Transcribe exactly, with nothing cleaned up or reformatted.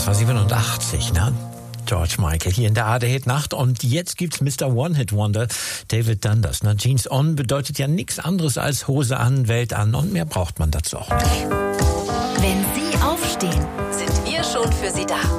Das war siebenundachtzig, ne? George Michael hier in der A R D-Hit-Nacht. Und jetzt gibt's Mister One-Hit-Wonder, David Dundas. Na, Jeans on bedeutet ja nichts anderes als Hose an, Welt an. Und mehr braucht man dazu auch nicht. Wenn Sie aufstehen, sind wir schon für Sie da.